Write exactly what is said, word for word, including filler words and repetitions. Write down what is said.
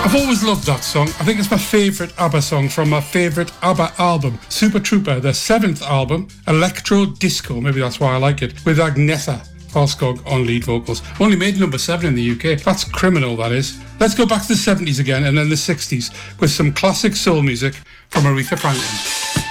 I've always loved that song. I think it's my favourite ABBA song from my favourite ABBA album, Super Trooper, their seventh album, Electro Disco, maybe that's why I like it, with Agnetha Fältskog on lead vocals. Only made number seven in the U K. That's criminal, that is. Let's go back to the seventies again and then the sixties with some classic soul music from Aretha Franklin.